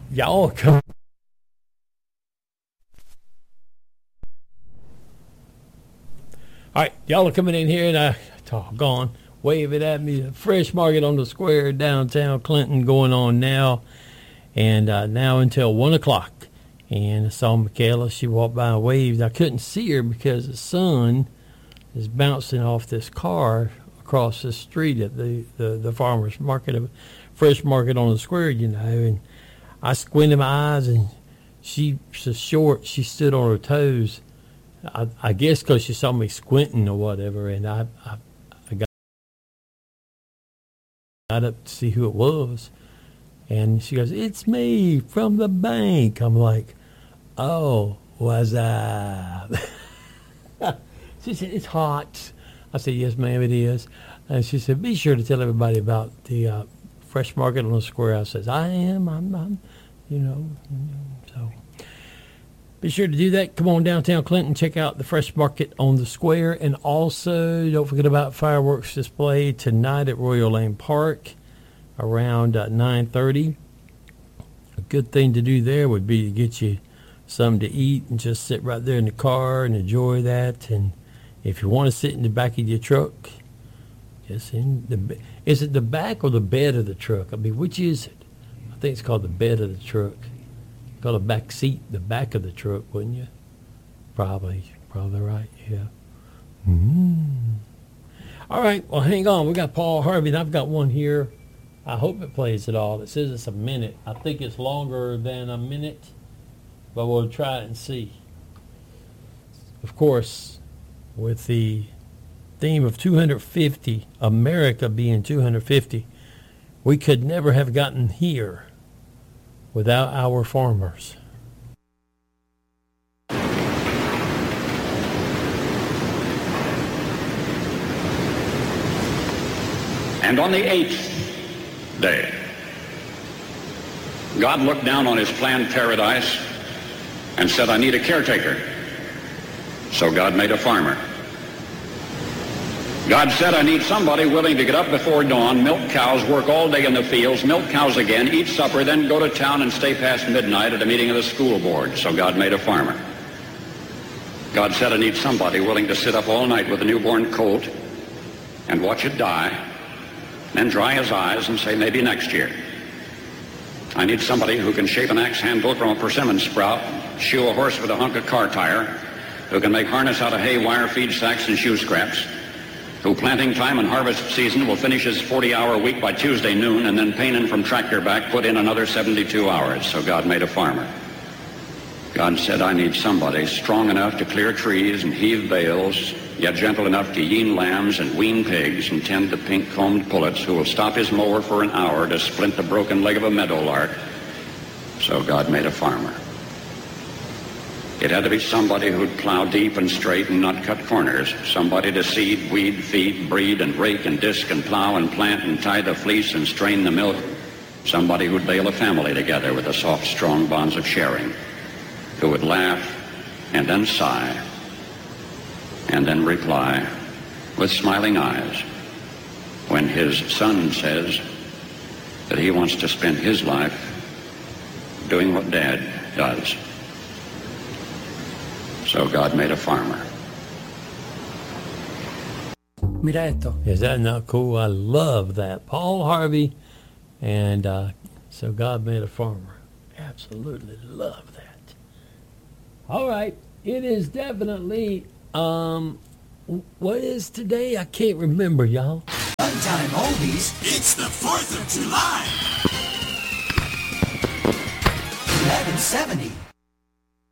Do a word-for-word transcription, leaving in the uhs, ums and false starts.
y'all come. All right, y'all are coming in here, and I doggone wave it at me. Fresh Market on the Square, downtown Clinton, going on now, and uh, now until one o'clock. And I saw Michaela. She walked by and waved. I couldn't see her because the sun is bouncing off this car across the street at the, the, the farmer's market, Fresh Market on the Square, you know. And I squinted my eyes, and she's so short, she stood on her toes. I, I guess because she saw me squinting or whatever, and I, I, I got, got up to see who it was. And she goes, "It's me from the bank." I'm like, "Oh, what's up?" She said, "It's hot." I said, "Yes, ma'am, it is." And she said, "Be sure to tell everybody about the uh, Fresh Market on the Square." I says, "I am. I'm, I'm, you know." So be sure to do that. Come on downtown Clinton, check out the Fresh Market on the Square. And also, don't forget about fireworks display tonight at Royal Lane Park around uh, nine thirty. A good thing to do there would be to get you something to eat and just sit right there in the car and enjoy that. And if you want to sit in the back of your truck, just in the, is it the back or the bed of the truck? I mean, which is it? I think it's called the bed of the truck. Called a back seat, the back of the truck, wouldn't you? Probably, probably right, yeah. Mm. All right, well, hang on. We got Paul Harvey, and I've got one here. I hope it plays at all. It says it's a minute. I think it's longer than a minute, but we'll try it and see. Of course, with the theme of two hundred fifty, America being two hundred fifty, we could never have gotten here without our farmers. And on the eighth day, God looked down on his planned paradise and said, "I need a caretaker." So God made a farmer. God said, "I need somebody willing to get up before dawn, milk cows, work all day in the fields, milk cows again, eat supper, then go to town and stay past midnight at a meeting of the school board." So God made a farmer. God said, "I need somebody willing to sit up all night with a newborn colt and watch it die, then dry his eyes and say, maybe next year." I need somebody who can shape an axe handle from a persimmon sprout, shoe a horse with a hunk of car tire, who can make harness out of hay, wire, feed sacks, and shoe scraps, who planting time and harvest season will finish his forty-hour week by Tuesday noon, and then painin' from tractor back put in another seventy-two hours. So God made a farmer. God said, "I need somebody strong enough to clear trees and heave bales, yet gentle enough to yean lambs and wean pigs and tend the pink-combed pullets, who will stop his mower for an hour to splint the broken leg of a meadowlark." So God made a farmer. It had to be somebody who'd plow deep and straight and not cut corners, somebody to seed, weed, feed, breed, and rake and disc and plow and plant and tie the fleece and strain the milk, somebody who'd bale a family together with the soft, strong bonds of sharing, who would laugh and then sigh and then reply with smiling eyes when his son says that he wants to spend his life doing what Dad does. So God made a farmer. Mira esto. Is that not cool? I love that. Paul Harvey, and uh, so God made a farmer. Absolutely love that. All right. It is definitely, um, what is today? I can't remember, y'all. Funtime Oldies. It's the fourth of July. eleven seventy